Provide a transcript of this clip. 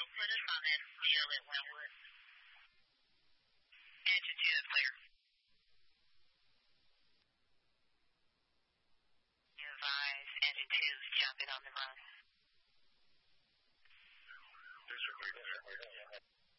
put us on that deal at Wentwood. Engine 2 is clear. You advise engine 2 is jumping on the run.